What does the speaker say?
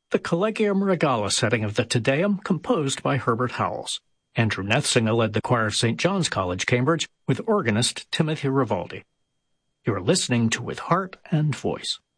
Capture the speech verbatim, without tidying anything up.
the Collegium Regale setting of the Te Deum composed by Herbert Howells. Andrew Nethsinger led the choir of Saint John's College, Cambridge, with organist Timothy Rivaldi. You're listening to With Heart and Voice.